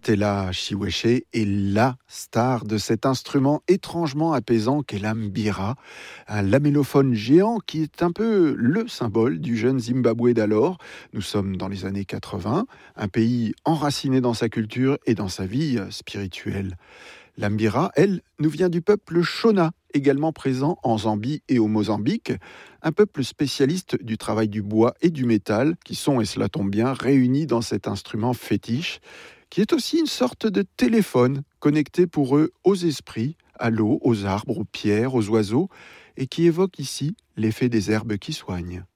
Stella Chiweche est la star de cet instrument étrangement apaisant qu'est l'ambira, un lamellophone géant qui est un peu le symbole du jeune Zimbabwe d'alors. Nous sommes dans les années 80, un pays enraciné dans sa culture et dans sa vie spirituelle. L'ambira, elle, nous vient du peuple Shona, également présent en Zambie et au Mozambique, un peuple spécialiste du travail du bois et du métal, qui sont, et cela tombe bien, réunis dans cet instrument fétiche, qui est aussi une sorte de téléphone connecté pour eux aux esprits, à l'eau, aux arbres, aux pierres, aux oiseaux, et qui évoque ici l'effet des herbes qui soignent.